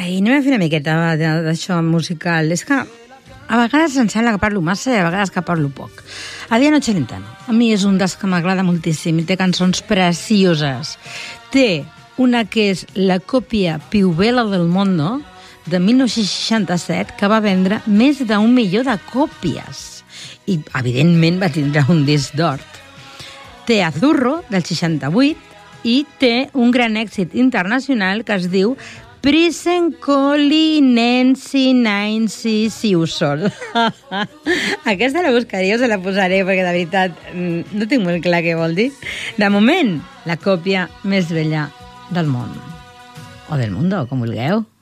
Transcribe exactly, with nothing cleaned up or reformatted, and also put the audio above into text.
Ai, anem a fer una miqueta de- d'això musical. És que a vegades em sembla que parlo massa i a vegades que parlo poc. Adriano Celentano, a mi és un dels que m'agrada moltíssim i té cançons precioses. Té una que és la còpia più bella del mondo, de mil nou-cents seixanta-set, que va vendre més d'un milió de còpies. I, evidentment, va tindre un disc d'or. Té Azzurro, del seixanta-vuit, i té un gran èxit internacional que es diu Prisen Coli Nancy Nancy Siusol. Aquesta la buscaria o se la posaré, perquè de veritat no tinc molt clar què vol dir. De moment, la còpia més bella del món. O del mundo, com vulgueu.